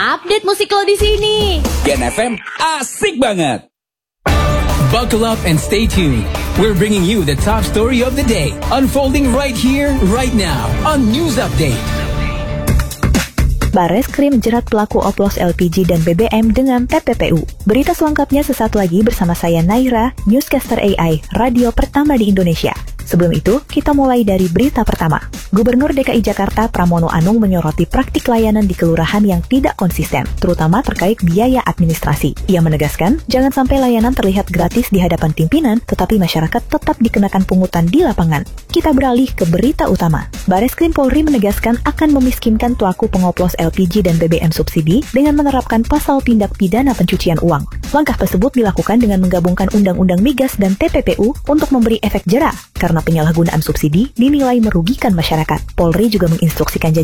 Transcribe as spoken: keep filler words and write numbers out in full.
update musik lo di sini. Gen F M asik banget. Buckle up and stay tuned. We're bringing you the top story of the day, unfolding right here, right now, on News Update. Bareskrim jerat pelaku oplos L P G dan B B M dengan T P P U. Berita selengkapnya sesaat lagi bersama saya Naira, newscaster A I, radio pertama di Indonesia. Sebelum itu, kita mulai dari berita pertama. Gubernur D K I Jakarta Pramono Anung menyoroti praktik layanan di kelurahan yang tidak konsisten, terutama terkait biaya administrasi. Ia menegaskan, jangan sampai layanan terlihat gratis di hadapan pimpinan, tetapi masyarakat tetap dikenakan pungutan di lapangan. Kita beralih ke berita utama. Bareskrim Polri menegaskan akan memiskinkan pelaku pengoplos L P G dan B B M subsidi dengan menerapkan pasal tindak pidana pencucian uang. Langkah tersebut dilakukan dengan menggabungkan Undang-Undang Migas dan T P P U untuk memberi efek jera, karena penyalahgunaan subsidi dinilai merugikan masyarakat. Polri juga menginstruksikan jajaran